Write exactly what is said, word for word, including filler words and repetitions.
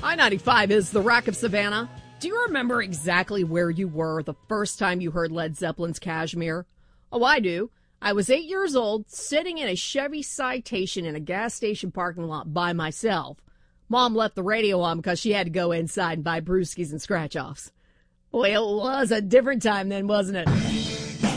I ninety-five is the Rock of Savannah. Do you remember exactly where you were the first time you heard Led Zeppelin's Kashmir? Oh, I do. I was eight years old, sitting in a Chevy Citation in a gas station parking lot by myself. Mom left the radio on because she had to go inside and buy brewskis and scratch-offs. Boy, it was a different time then, wasn't it?